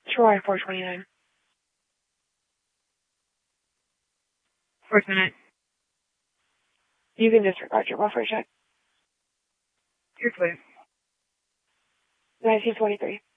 Troy 429. Fourth minute. You can disregard your welfare check. You're clear. 1923.